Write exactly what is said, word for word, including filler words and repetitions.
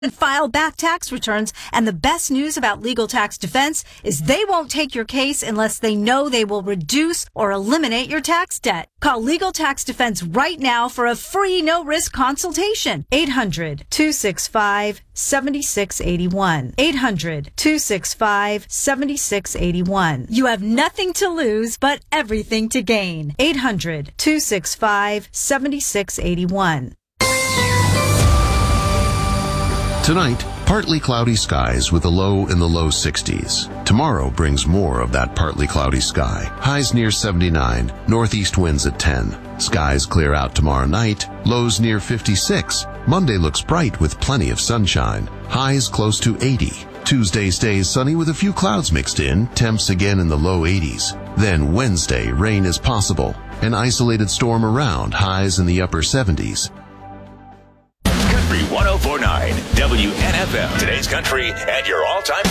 and file back tax returns. And the best news about Legal Tax Defense is they won't take your case unless they know they will reduce or eliminate your tax debt. Call Legal Tax Defense right now for a free no-risk consultation. eight hundred, two six five, seven six eight one. eight hundred, two six five, seven six eight one. You have nothing to lose, but everything to gain. eight hundred, two six five, seven six eight one. Tonight, partly cloudy skies with a low in the low sixties. Tomorrow brings more of that partly cloudy sky. Highs near seventy-nine, northeast winds at ten. Skies clear out tomorrow night, lows near fifty-six. Monday looks bright with plenty of sunshine. Highs close to eighty. Tuesday stays sunny with a few clouds mixed in, temps again in the low eighties. Then Wednesday, rain is possible. An isolated storm around, highs in the upper seventies. Country one oh four point nine W N F M. Today's country and your all-time